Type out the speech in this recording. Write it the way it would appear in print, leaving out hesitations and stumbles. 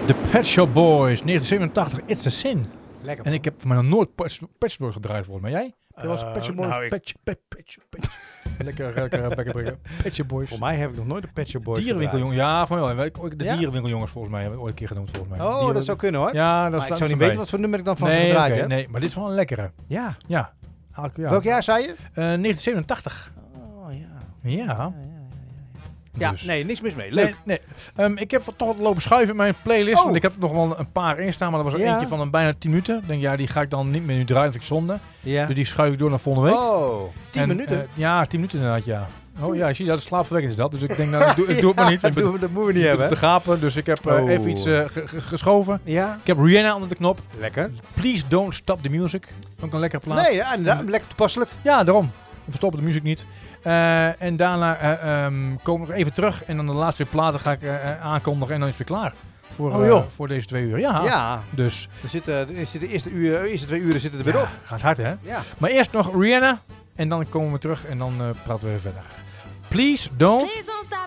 De Pet Shop Boys, 1987, It's a Sin. Lekker. En ik heb maar nog nooit Pet Shop Boys gedraaid volgens mij. Jij? Je was Pet Shop Boys? nou, Pet Shop Boys. Voor mij heb ik nog nooit de Pet Shop Boys Dierenwinkeljongens, ja, van wel. De Ja? Dierenwinkeljongens volgens mij hebben we ooit een keer genoemd volgens mij. Oh, dat zou kunnen hoor. Ja, dat Maar is ik zou niet weten wat voor nummer ik dan van ze gedraaid heb. Nee, maar dit is wel een lekkere. Ja. Ja. Ja. Welk jaar zei je? 1987. Oh ja. Ja. Ja, Dus. nee, niks mis mee. Leuk. Nee. Ik heb toch wat lopen schuiven in mijn playlist. Oh. Want ik heb er nog wel een paar in staan. Maar er was er Ja. eentje van een bijna 10 minuten. Ik denk, ja, die ga ik dan niet meer nu draaien. Vind ik zonde. Ja. Dus die schuif ik door naar volgende week. Oh, 10 En, minuten? ja, 10 minuten inderdaad, ja. Oh ja, je ziet dat, slaapverwekkend is dat. Dus ik denk, nou, ik doe het maar niet. Dat moeten we niet hebben. Te gapen, dus ik heb Oh. even iets geschoven. Ja. Ik heb Rihanna onder de knop. Lekker. Please Don't Stop the Music. Ook een lekkere plaat. Nee, ja, inderdaad, lekker toepasselijk. Ja, daarom. We stoppen de muziek niet. En daarna komen we nog even terug. En dan de laatste twee platen ga ik aankondigen. En dan is het weer klaar. Voor deze 2 uur. Ja. Ja. Dus. De eerste 2 uren zitten er weer op. Gaat hard, hè? Ja. Maar eerst nog Rihanna. En dan komen we terug. En dan praten we weer verder. Please don't. Please don't stop